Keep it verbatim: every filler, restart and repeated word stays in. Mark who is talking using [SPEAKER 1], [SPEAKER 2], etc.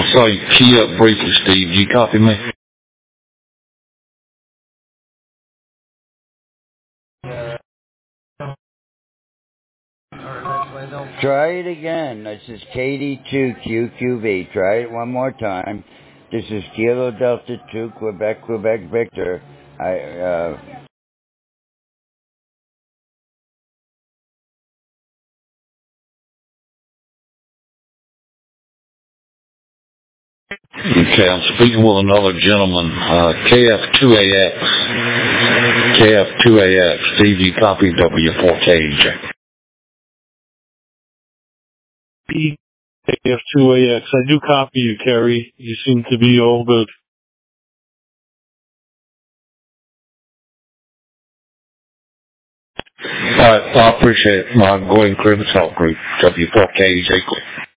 [SPEAKER 1] I saw you key up briefly, Steve. Do you copy me?
[SPEAKER 2] Try it again. This is K D two Q Q V. Try it one more time. This is Kilo Delta two, Quebec, Quebec, Victor. I, uh...
[SPEAKER 1] Okay, I'm speaking with another gentleman, uh, K F two A X. K F two A X. Steve, you copy W four K J.
[SPEAKER 3] K F two A X. I do copy you, Kerry. You seem to be all good.
[SPEAKER 1] All right, well, I appreciate it. Uh, go ahead and clear this out group, W four K J.